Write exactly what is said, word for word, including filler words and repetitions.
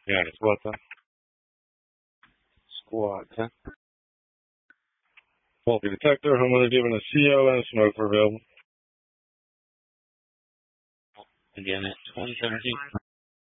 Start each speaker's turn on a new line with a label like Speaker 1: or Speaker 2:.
Speaker 1: Yeah, squat. Squat. Faulty detector. Homeowner given a C O and a smoker available.
Speaker 2: Again at twenty thirty.